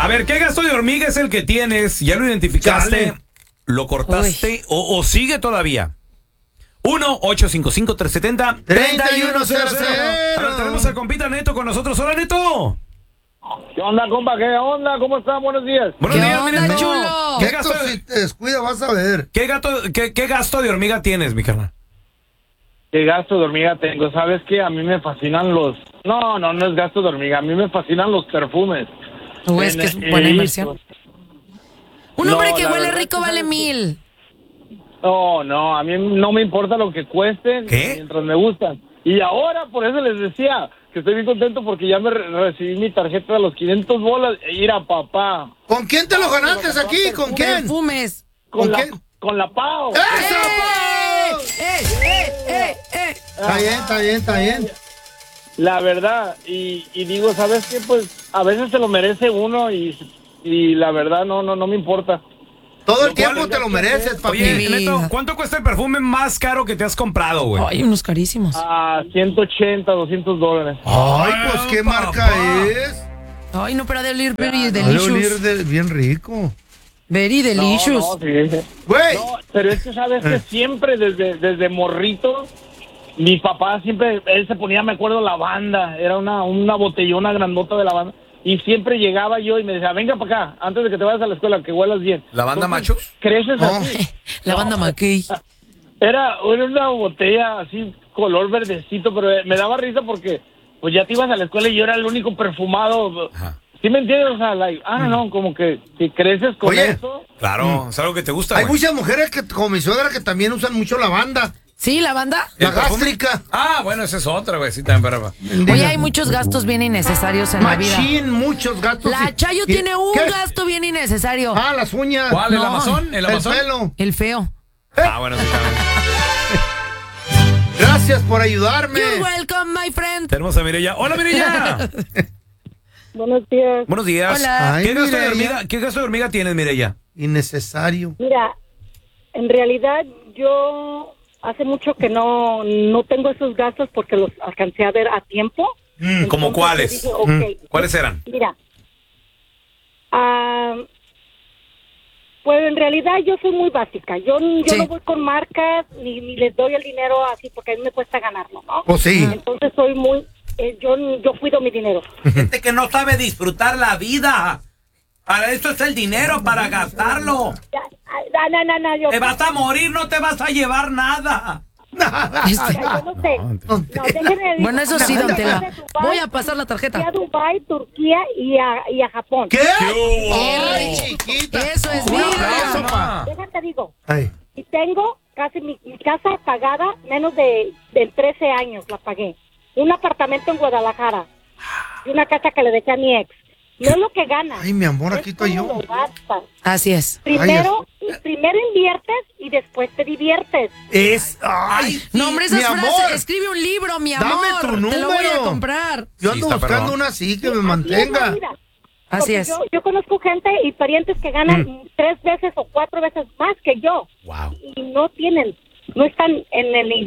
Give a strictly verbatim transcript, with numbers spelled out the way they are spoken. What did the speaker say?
A ver, ¿qué gasto de hormiga es el que tienes? ¿Ya lo identificaste? Chale. ¿Lo cortaste o, o sigue todavía? uno ocho cinco cinco tres siete cero tres uno cero cero. A ver, tenemos al compita Neto con nosotros. ¡Hola, Neto! ¿Qué onda, compa? ¿Qué onda? ¿Cómo están? Buenos días. Buenos ¿Qué días, onda, Neto. chulo? ¿Qué Esto, gasto, si te descuida, vas a ver. ¿qué, gato, qué, ¿Qué gasto de hormiga tienes, mi carnal? ¿Qué gasto de hormiga tengo? ¿Sabes qué? A mí me fascinan los... No, no, no es gasto de hormiga. A mí me fascinan los perfumes. ¿Tú ves En- que es eh, buena inversión? Un hombre No, que la huele verdad rico que vale no. mil. No, no, a mí no me importa lo que cuesten ¿Qué? mientras me gustan. Y ahora, por eso les decía que estoy bien contento porque ya me re- recibí mi tarjeta de los quinientos bolas. E ir a papá. ¿Con quién te lo ganaste aquí? ¿Con quién? Perfumes. Con, ¿Con la, quién? con la Pau. ¡Eso! ¡Eh! ¡Eh! ¡Eh! ¡Eh! Está bien, está bien, está bien. La verdad, y, y digo, ¿sabes qué? Pues a veces se lo merece uno y, y la verdad no, no, no me importa. Todo el Lo cual- tiempo te lo mereces, papi. Oye, vida. Neto, ¿cuánto cuesta el perfume más caro que te has comprado, güey? Ay, unos carísimos. A ciento ochenta, doscientos dólares. Ay, pues, ¿qué papá. marca es? Ay, no, pero ha de oler very Debe oler delicious. de- bien rico. Very No, delicious. no, sí. Güey. No, pero es que sabes que Eh. siempre desde, desde morrito, mi papá siempre, él se ponía, me acuerdo, lavanda, era una, una botellona grandota de lavanda, y siempre llegaba yo y me decía, venga para acá, antes de que te vayas a la escuela, que huelas bien. ¿Lavanda Entonces, machos? Creces No. así. La banda McKay. Era, era una botella así, color verdecito, pero me daba risa porque pues ya te ibas a la escuela y yo era el único perfumado. Ajá. ¿Sí me entiendes? O sea, like, ah, no, como que si creces con Oye. eso... Claro, es algo que te gusta, Hay güey. muchas mujeres que, como mi suegra, que también usan mucho lavanda. ¿Sí, la banda? La ¿El perfume? gástrica. Ah, bueno, esa es otra, güey. Sí, también, pero... Oye, hay muchos gastos bien innecesarios en la vida. Machín, muchos gastos. La y- Chayo y- tiene un ¿Qué? gasto bien innecesario. Ah, las uñas. ¿Cuál? ¿El No. Amazon? ¿El El Amazon? pelo. El feo. Ah, bueno, sí, también. Gracias por ayudarme. You're welcome, my friend. Tenemos a Mireya. ¡Hola, Mireya! Buenos días. Buenos días. Hola. ¿Qué Ay, gasto, de Mireya. hormiga, ¿Qué gasto de hormiga tienes, Mireya? Innecesario. Mira, en realidad yo hace mucho que no, no tengo esos gastos porque los alcancé a ver a tiempo. Mm, ¿Cómo Entonces, cuáles? yo dije, ok, ¿Cuáles eran? Mira, ah, pues en realidad yo soy muy básica. Yo, yo Sí. no voy con marcas ni, ni les doy el dinero así porque a mí me cuesta ganarlo, ¿no? Pues sí. Entonces soy muy, eh, yo, yo cuido mi dinero. Gente que no sabe disfrutar la vida. Para eso es el dinero, para gastarlo. Ya, ah, no, no, no, yo, Te vas a morir, no te vas a llevar nada. Este- ya, yo no sé. No, déjenme- Bueno, eso sí, don Tela. Fui a Dubái, Voy a pasar la fui a tarjeta. Dubái, Turquía y a, y a Japón. ¿Qué? Qué Ay, rico. chiquita. Eso es Un vida. aplauso, pa. Déjate digo, Ay. y tengo casi mi, mi casa pagada, menos de, de trece años la pagué. Un apartamento en Guadalajara y una casa que le dejé a mi ex. No es lo que ganas. Ay, mi amor, es aquí estoy cómo yo. lo gastas. Así es. Primero, primero inviertes y después te diviertes. Es. Ay, No, hombre, mi esas amor. frases. Escribe un libro, mi Dame amor. tu Te lo voy a número. comprar. Yo Sí, ando está buscando perrón. una así que me Así es la mantenga. vida. Así Porque es. Yo, yo conozco gente y parientes que ganan Mm. tres veces o cuatro veces más que yo. Wow. Y no tienen, no están en el